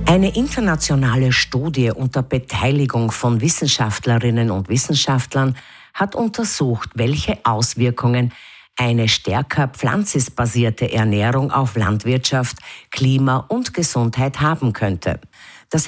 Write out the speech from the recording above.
Eine internationale Studie unter Beteiligung von Wissenschaftlerinnen und Wissenschaftlern hat untersucht, welche Auswirkungen eine stärker pflanzenbasierte Ernährung auf Landwirtschaft, Klima und Gesundheit haben könnte. Das